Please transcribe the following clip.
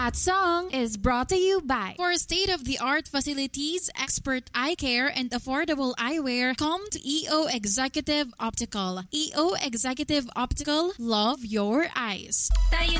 That song is brought to you by, for state-of-the-art facilities, expert eye care, and affordable eyewear, come to EO Executive Optical. EO Executive Optical, love your eyes. Tayo